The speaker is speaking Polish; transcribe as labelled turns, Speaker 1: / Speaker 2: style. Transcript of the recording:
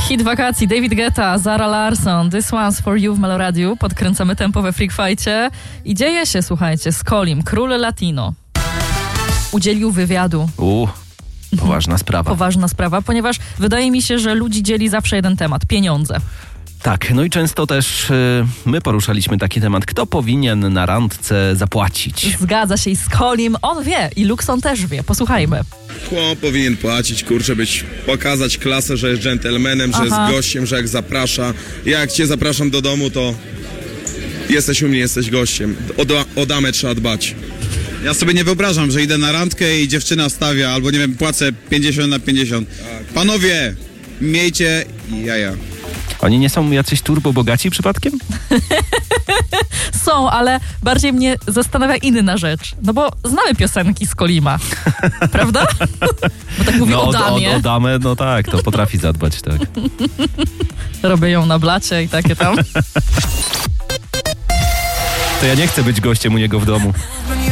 Speaker 1: Hit wakacji, David Guetta, Zara Larsson, This One's For You w Meloradiu. Podkręcamy tempo we Freak Fight'cie. I dzieje się, słuchajcie, Skolim, król latino, udzielił wywiadu.
Speaker 2: Poważna sprawa.
Speaker 1: Poważna sprawa, ponieważ wydaje mi się, że ludzi dzieli zawsze jeden temat, pieniądze.
Speaker 2: Tak, no i często też my poruszaliśmy taki temat, kto powinien na randce zapłacić.
Speaker 1: Zgadza się i Skolim, on wie i Luxon też wie. Posłuchajmy.
Speaker 3: Chłop powinien płacić, pokazać klasę, że jest dżentelmenem, że jest gościem, że jak zaprasza. Ja jak cię zapraszam do domu, to jesteś u mnie, jesteś gościem. O damę trzeba dbać.
Speaker 4: Ja sobie nie wyobrażam, że idę na randkę i dziewczyna stawia, albo nie wiem, płacę 50/50. Panowie, miejcie jaja.
Speaker 2: Oni nie są jacyś turbo bogaci przypadkiem?
Speaker 1: Są, ale bardziej mnie zastanawia inna rzecz. No bo znamy piosenki Skolima, prawda? Bo tak mówi o damie.
Speaker 2: O damę, no tak, to potrafi zadbać, tak.
Speaker 1: Robię ją na blacie i takie tam.
Speaker 2: To ja nie chcę być gościem u niego w domu.